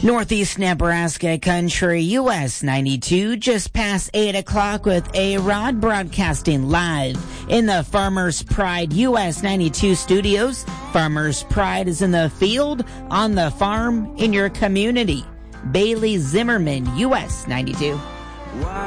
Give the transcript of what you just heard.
Northeast Nebraska Country, US 92, just past 8 o'clock with A-Rod broadcasting live in the Farmers Pride US 92 studios. Farmers Pride is in the field, on the farm, in your community. Bailey Zimmerman, US 92.